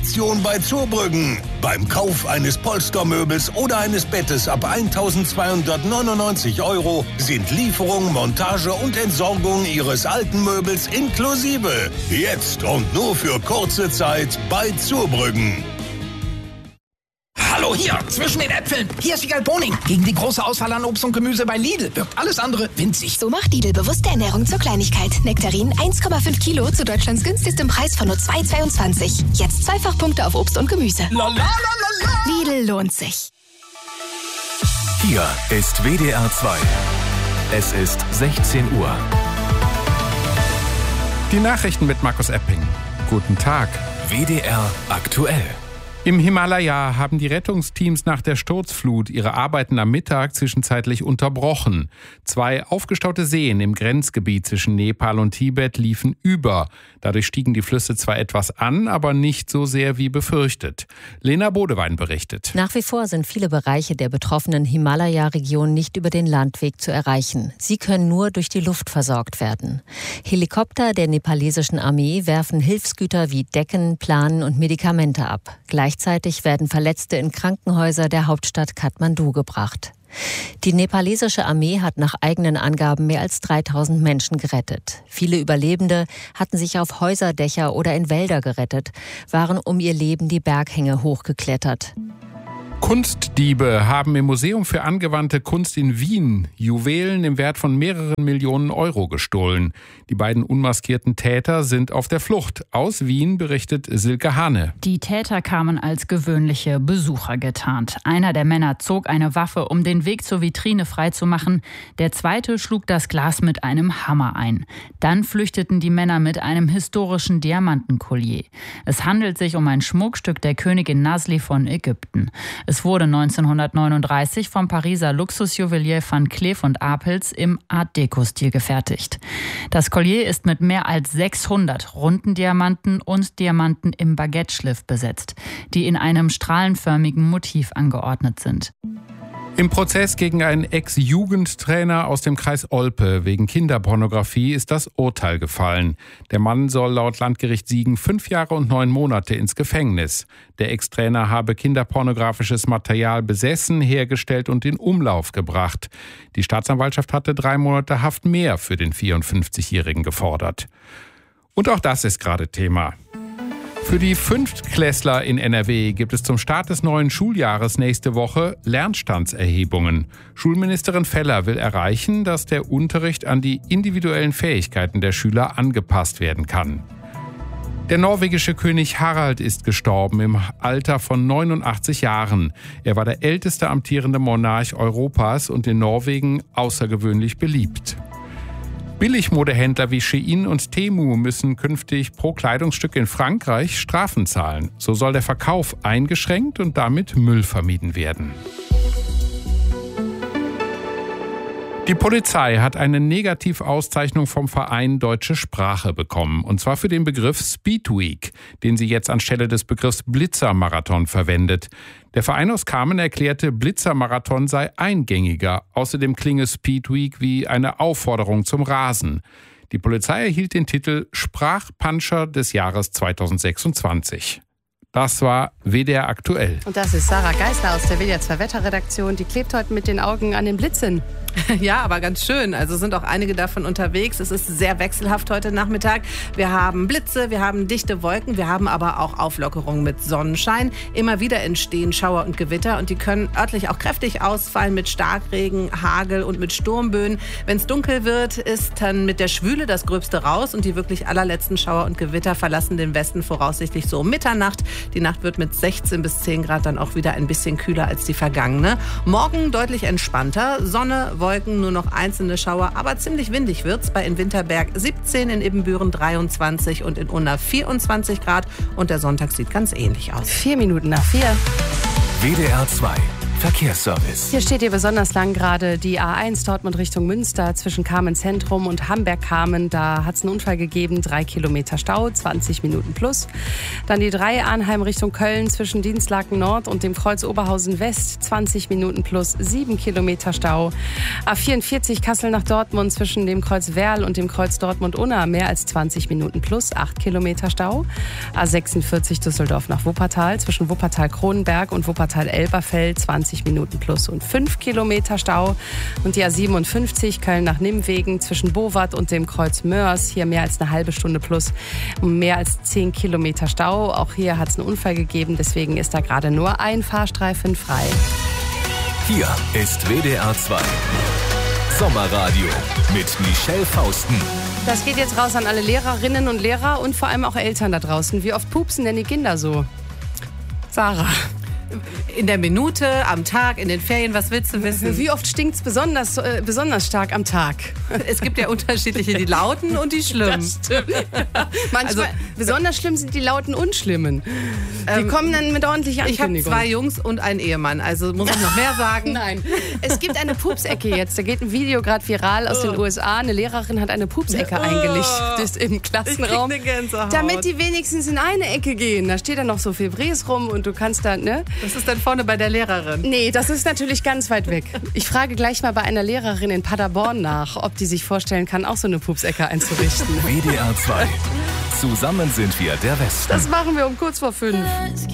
Aktion bei Zurbrüggen. Beim Kauf eines Polstermöbels oder eines Bettes ab 1.299 € sind Lieferung, Montage und Entsorgung Ihres alten Möbels inklusive. Jetzt und nur für kurze Zeit bei Zurbrüggen. Hallo, hier, zwischen den Äpfeln. Hier ist Wiegald Boning. Gegen die große Auswahl an Obst und Gemüse bei Lidl wirkt alles andere winzig. So macht Lidl bewusste Ernährung zur Kleinigkeit. Nektarin 1,5 Kilo zu Deutschlands günstigstem Preis von nur 2,22. Jetzt Zweifachpunkte auf Obst und Gemüse. Lidl lohnt sich. Hier ist WDR 2. Es ist 16 Uhr. Die Nachrichten mit Markus Epping. Guten Tag. WDR aktuell. Im Himalaya haben die Rettungsteams nach der Sturzflut ihre Arbeiten am Mittag zwischenzeitlich unterbrochen. 2 aufgestaute Seen im Grenzgebiet zwischen Nepal und Tibet liefen über. Dadurch stiegen die Flüsse zwar etwas an, aber nicht so sehr wie befürchtet. Lena Bodewein berichtet. Nach wie vor sind viele Bereiche der betroffenen Himalaya-Region nicht über den Landweg zu erreichen. Sie können nur durch die Luft versorgt werden. Helikopter der nepalesischen Armee werfen Hilfsgüter wie Decken, Planen und Medikamente ab. Gleichzeitig werden Verletzte in Krankenhäuser der Hauptstadt Kathmandu gebracht. Die nepalesische Armee hat nach eigenen Angaben mehr als 3000 Menschen gerettet. Viele Überlebende hatten sich auf Häuserdächer oder in Wälder gerettet, waren um ihr Leben die Berghänge hochgeklettert. Kunstdiebe haben im Museum für angewandte Kunst in Wien Juwelen im Wert von mehreren Millionen Euro gestohlen. Die beiden unmaskierten Täter sind auf der Flucht. Aus Wien berichtet Silke Hane. Die Täter kamen als gewöhnliche Besucher getarnt. Einer der Männer zog eine Waffe, um den Weg zur Vitrine freizumachen. Der zweite schlug das Glas mit einem Hammer ein. Dann flüchteten die Männer mit einem historischen Diamantenkollier. Es handelt sich um ein Schmuckstück der Königin Nasli von Ägypten. Es wurde 1939 vom Pariser Luxusjuwelier Van Cleef & Arpels im Art-Deco-Stil gefertigt. Das Collier ist mit mehr als 600 runden Diamanten und Diamanten im Baguette-Schliff besetzt, die in einem strahlenförmigen Motiv angeordnet sind. Im Prozess gegen einen Ex-Jugendtrainer aus dem Kreis Olpe wegen Kinderpornografie ist das Urteil gefallen. Der Mann soll laut Landgericht Siegen 5 Jahre und 9 Monate ins Gefängnis. Der Ex-Trainer habe kinderpornografisches Material besessen, hergestellt und in Umlauf gebracht. Die Staatsanwaltschaft hatte 3 Monate Haft mehr für den 54-Jährigen gefordert. Und auch das ist gerade Thema. Für die Fünftklässler in NRW gibt es zum Start des neuen Schuljahres nächste Woche Lernstandserhebungen. Schulministerin Feller will erreichen, dass der Unterricht an die individuellen Fähigkeiten der Schüler angepasst werden kann. Der norwegische König Harald ist gestorben im Alter von 89 Jahren. Er war der älteste amtierende Monarch Europas und in Norwegen außergewöhnlich beliebt. Billigmodehändler wie Shein und Temu müssen künftig pro Kleidungsstück in Frankreich Strafen zahlen. So soll der Verkauf eingeschränkt und damit Müll vermieden werden. Die Polizei hat eine Negativauszeichnung vom Verein Deutsche Sprache bekommen. Und zwar für den Begriff Speed Week, den sie jetzt anstelle des Begriffs Blitzermarathon verwendet. Der Verein aus Kamen erklärte, Blitzermarathon sei eingängiger. Außerdem klinge Speed Week wie eine Aufforderung zum Rasen. Die Polizei erhielt den Titel Sprachpuncher des Jahres 2026. Das war WDR aktuell. Und das ist Sarah Geisler aus der WDR 2 Wetterredaktion. Die klebt heute mit den Augen an den Blitzen. Ja, aber ganz schön. Also sind auch einige davon unterwegs. Es ist sehr wechselhaft heute Nachmittag. Wir haben Blitze, wir haben dichte Wolken, wir haben aber auch Auflockerungen mit Sonnenschein. Immer wieder entstehen Schauer und Gewitter und die können örtlich auch kräftig ausfallen mit Starkregen, Hagel und mit Sturmböen. Wenn es dunkel wird, ist dann mit der Schwüle das Gröbste raus und die wirklich allerletzten Schauer und Gewitter verlassen den Westen voraussichtlich so um Mitternacht. Die Nacht wird mit 16 bis 10 Grad dann auch wieder ein bisschen kühler als die vergangene. Morgen deutlich entspannter. Sonne, Wolken, nur noch einzelne Schauer, aber ziemlich windig wird's. Bei in Winterberg 17, in Ibbenbüren 23 und in Unna 24 Grad. Und der Sonntag sieht ganz ähnlich aus. 4 Minuten nach 4. WDR 2 Verkehrsservice. Hier steht ihr besonders lang gerade die A1 Dortmund Richtung Münster zwischen Kamen Zentrum und Hamberg-Kamen. Da hat es einen Unfall gegeben, 3 Kilometer Stau, 20 Minuten plus. Dann die 3 Arnheim Richtung Köln zwischen Dienstlaken Nord und dem Kreuz Oberhausen West, 20 Minuten plus, 7 Kilometer Stau. A44 Kassel nach Dortmund zwischen dem Kreuz Werl und dem Kreuz Dortmund-Unna, mehr als 20 Minuten plus, 8 Kilometer Stau. A46 Düsseldorf nach Wuppertal zwischen Wuppertal-Kronenberg und Wuppertal-Elberfeld, 20 Minuten plus und 5 Kilometer Stau. Und die A57 Köln nach Nimwegen zwischen Bowat und dem Kreuz Mörs, hier mehr als eine halbe Stunde plus, mehr als 10 Kilometer Stau. Auch hier hat es einen Unfall gegeben, deswegen ist da gerade nur ein Fahrstreifen frei. Hier ist WDR 2 Sommerradio mit Michelle Fausten. Das geht jetzt raus an alle Lehrerinnen und Lehrer und vor allem auch Eltern da draußen. Wie oft pupsen denn die Kinder so? Sarah. In der Minute, am Tag, in den Ferien, was willst du wissen? Wie oft stinkt es besonders stark am Tag? Es gibt ja unterschiedliche, die lauten und die schlimmen. Das stimmt. Manchmal, besonders schlimm sind die lauten und schlimmen. Die kommen dann mit ordentlicher Ankündigung. Ich habe 2 Jungs und einen Ehemann, also muss ich noch mehr sagen? Nein. Es gibt eine Pupsecke jetzt. Da geht ein Video gerade viral aus den USA. Eine Lehrerin hat eine Pupsecke eingelichtet im Klassenraum, damit die wenigstens in eine Ecke gehen. Da steht dann noch so viel Bries rum und du kannst dann, ne? Das ist dann vorne bei der Lehrerin. Nee, das ist natürlich ganz weit weg. Ich frage gleich mal bei einer Lehrerin in Paderborn nach, ob die sich vorstellen kann, auch so eine Pupsecke einzurichten. WDR 2. Zusammen sind wir der Westen. Das machen wir um kurz vor 5.